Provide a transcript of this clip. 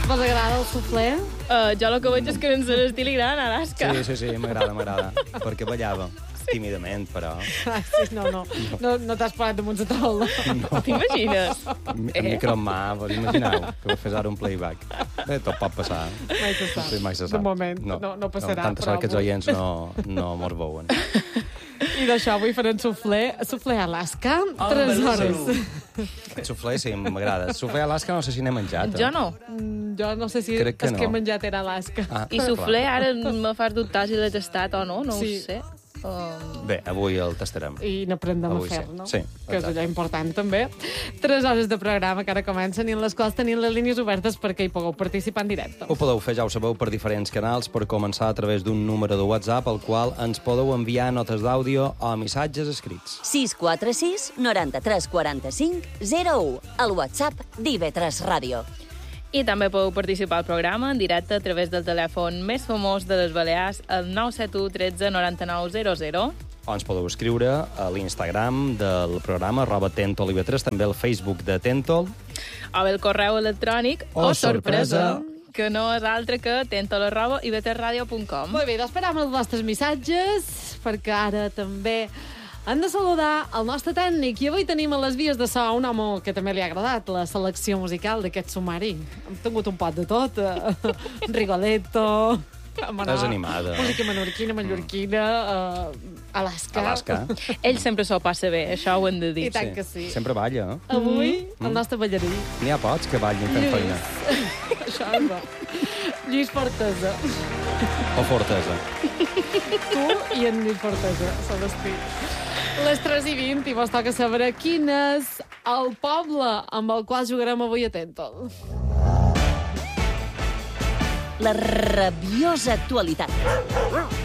Vos agrada el suflé? Jo el que veig és que en l'estil gran a Alaska. Sí, m'agrada. Perquè ballava. Tímidament, però... Ah, sí, no t'has parat damunt la taula. No. T'imagines? El micro en mà, vos imagineu que fes ara un playback. Tot pot passar. Mai se sap. Sí, mai se sap. De moment no passarà. Tanta sort que els oients no mos veuen. I d'això avui farem suflé a Alaska, 3 hores. El suflé sí, m'agrada. El suflé a Alaska no sé si n'he menjat. Jo no. Jo no sé si Crec que el que he no. menjat era Alaska. I suflé, ara me fas dubtar si l'he tastat o no ho Sí. sé. Bé, avui el tastarem. I n'aprendrem a Avui fer, sí. no? Sí, que és exacte. allò important, també. 3 hores de programa que ara comencen i en les quals tenim les línies obertes perquè hi pugueu participar en directe. Ho podeu fer, ja ho sabeu, per diferents canals, per començar a través d'un número de WhatsApp al qual ens podeu enviar notes d'àudio o missatges escrits. 646 93 45 01. El WhatsApp d'IV3 Ràdio. I també podeu participar al programa en directe a través del telèfon més famós de les Balears, el 971 13 99 00. O ens podeu escriure a l'Instagram del programa, @tentolive3, també al Facebook de Tentol. O bé el correu electrònic Oh, sorpresa, que no és altre que tentol@ivtradio.com. Molt bé, doncs esperam els vostres missatges, perquè ara també hem de saludar el nostre tècnic. I avui tenim a les vies de so un home que també li ha agradat la selecció musical d'aquest sumari. Hem tingut un pot de tot. Rigoletto... És animada. Música menorquina, mallorquina, Alaska. Ell sempre s'ho passa bé, això ho hem de dir. I tant que sí. Sempre balla, eh? Avui, el nostre ballarí. N'hi ha pocs que ballin fent feina. Això és bo. Lluís Fortesa. O Fortesa. Tu i en Lluís Fortesa, s'ha d'estir. Les 3:20 i vos toca saber quin és el poble amb el qual jugarem avui a Tentol. La rabiosa actualitat.